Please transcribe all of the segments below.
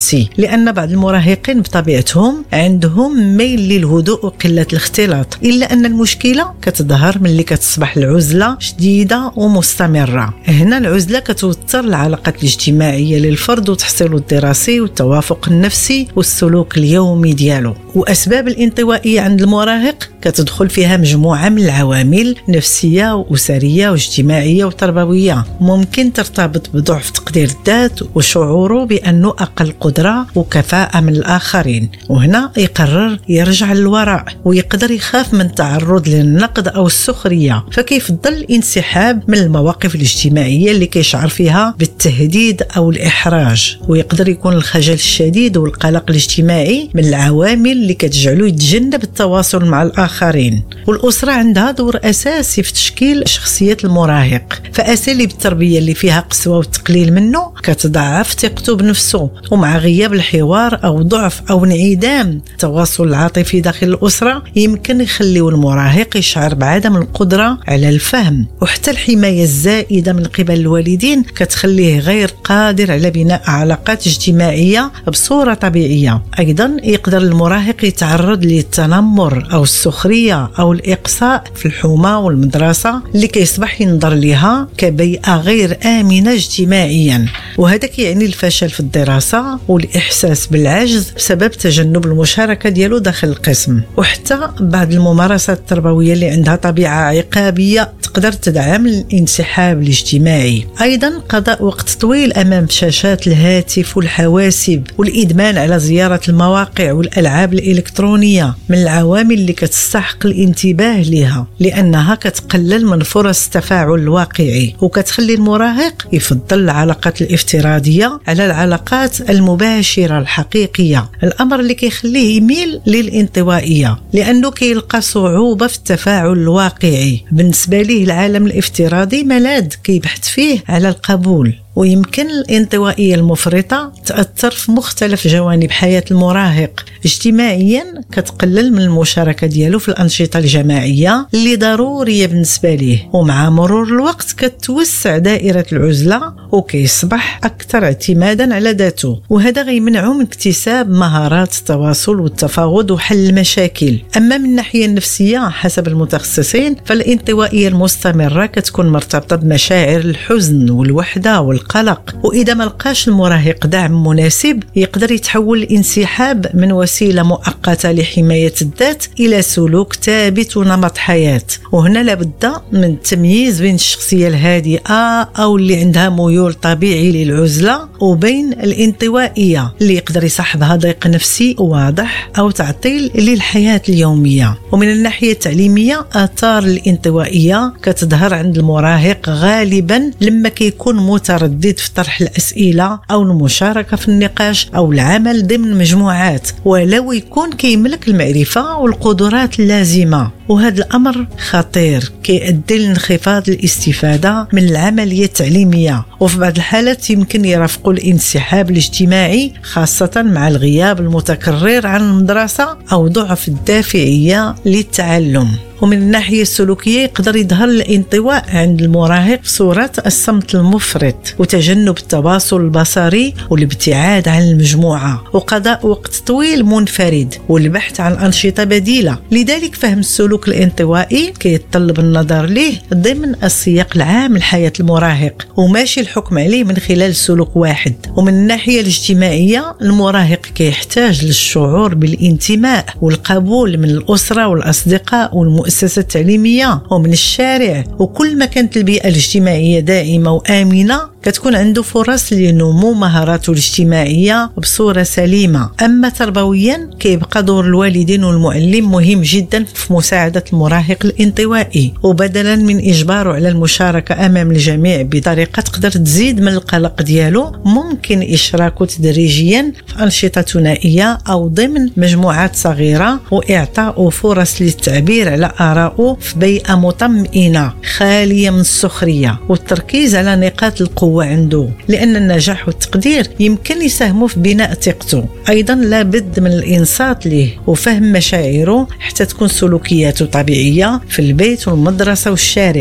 النفسي، لأن بعض المراهقين بطبيعتهم عندهم ميل للهدوء وقلة الاختلاط، إلا أن المشكلة كتظهر ملي كتصبح العزلة شديدة ومستمرة. هنا العزلة كتوتر العلاقات الاجتماعية للفرد وتحصيله الدراسي والتوافق النفسي والسلوك اليومي ديالو. وأسباب الانطوائية عند المراهق كتدخل فيها مجموعة من العوامل نفسية وأسرية واجتماعية وتربوية، ممكن ترتبط بضعف تقدير الذات وشعوره بأنه أقل قدرة وكفاءة من الآخرين، وهنا يقرر يرجع للوراء ويقدر يخاف من التعرض للنقد أو السخرية، فكيفضل الانسحاب من المواقف الاجتماعية اللي كيشعر فيها بالتهديد أو الإحراج. ويقدر يكون الخجل الشديد والقلق الاجتماعي من العوامل اللي كتجعله يتجنب التواصل مع الآخرين. والأسرة عندها دور أساسي في تشكيل شخصية المراهق، فأساليب التربية اللي فيها قسوة والتقليل منه كتضعف ثقته بنفسه، ومع غياب الحوار أو ضعف أو انعدام التواصل العاطفي داخل الأسرة يمكن يخليو المراهق يشعر بعدم القدرة على الفهم، وحتى الحماية الزائدة من قبل الوالدين كتخليه غير قادر على بناء علاقات اجتماعية بصورة طبيعية. أيضا يقدر المراهق يتعرض للتنمر أو السخرية أو الإقصاء في الحومة والمدرسة اللي كيصبح ينظر لها كبيئة غير آمنة اجتماعيا، وهذا يعني الفشل في الدراسة والإحساس بالعجز بسبب تجنب المشاركة ديالو داخل القسم. وحتى بعض الممارسات التربوية اللي عندها طبيعة عقابية تقدر تدعم الانسحاب الاجتماعي. أيضا قضاء وقت طويل أمام شاشات الهاتف والحواسب والإدمان على زيارة المواقع والألعاب الإلكترونية من العوامل اللي كتستحق الانتباه لها، لأنها كتقلل من فرص التفاعل الواقعي وكتخلي المراهق يفضل العلاقات الافتراضية على العلاقات المباشرة الحقيقية، الأمر اللي كيخليه يميل للانطوائية لأنه كيلقى صعوبة في التفاعل الواقعي. بالنسبة ليه العالم الافتراضي ملاذ كيبحث فيه على القبول. ويمكن الانطوائية المفرطة تأثر في مختلف جوانب حياة المراهق. اجتماعيا كتقلل من المشاركة ديالو في الأنشطة الجماعية اللي ضرورية بالنسبة ليه، ومع مرور الوقت كتوسع دائرة العزلة وكيصبح أكثر اعتمادا على ذاته، وهذا غيمنعه من اكتساب مهارات التواصل والتفاوض وحل المشاكل. أما من الناحية النفسية حسب المتخصصين فالانطوائية المستمرة كتكون مرتبطة بمشاعر الحزن والوحدة والقلق، وإذا ما لقاش المراهق دعم مناسب يقدر يتحول الانسحاب من وسيلة مؤقتة لحماية الذات إلى سلوك ثابت ونمط حياة. وهنا لابد من التمييز بين الشخصية الهادئة أو اللي عندها ميول طبيعي للعزلة وبين الانطوائية اللي يقدر يصاحبها ضيق نفسي واضح أو تعطيل للحياة اليومية. ومن الناحية التعليمية آثار الانطوائية كتظهر عند المراهق غالبا لما كيكون متردد في طرح الأسئلة أو المشاركة في النقاش أو العمل ضمن مجموعات، ولو يكون كيملك المعرفة والقدرات اللازمة. وهذا الأمر خطير كيؤدي لانخفاض الاستفادة من العملية التعليمية، وفي بعض الحالات يمكن يرافقوا الانسحاب الاجتماعي خاصة مع الغياب المتكرر عن المدرسة أو ضعف الدافعية للتعلم. ومن الناحية السلوكية يقدر يظهر الانطواء عند المراهق في صورة الصمت المفرط وتجنب التواصل البصري والابتعاد عن المجموعة وقضاء وقت طويل منفرد والبحث عن أنشطة بديلة. لذلك فهم السلوك الانطوائي كيتطلب النظر له ضمن السياق العام لحياة المراهق وماشي الحكم عليه من خلال سلوك واحد. ومن الناحية الاجتماعية المراهق كيحتاج للشعور بالانتماء والقبول من الأسرة والأصدقاء والمؤسسات التعليمية ومن الشارع، وكل ما كانت البيئة الاجتماعية دائمة وآمنة كتكون عنده فرص لنمو مهاراته الاجتماعية بصورة سليمة. أما تربويا كيبقى دور الوالدين والمعلم مهم جدا في مساعدة المراهق الانطوائي، وبدلا من إجباره على المشاركة أمام الجميع بطريقة تقدر تزيد من القلق ديالو ممكن إشراكه تدريجيا في أنشطة ثنائية أو ضمن مجموعات صغيرة وإعطاء فرص للتعبير على آرائه في بيئة مطمئنة خالية من السخرية والتركيز على نقاط القوة عنده، لأن النجاح والتقدير يمكن يساهموا في بناء ثقته. أيضا لابد من الإنصات له وفهم مشاعره حتى تكون سلوكياته طبيعية في البيت والمدرسة والشارع.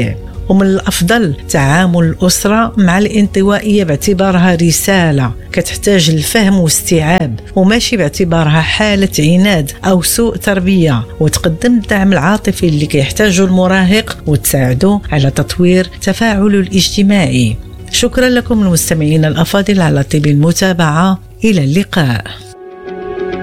ومن الأفضل تعامل الأسرة مع الانطوائية باعتبارها رسالة كتحتاج الفهم واستيعاب، وماشي باعتبارها حالة عناد أو سوء تربية، وتقدم الدعم العاطفي اللي كيحتاجه المراهق وتساعده على تطوير تفاعله الاجتماعي. شكرا لكم المستمعين الأفاضل على طيب المتابعة، إلى اللقاء.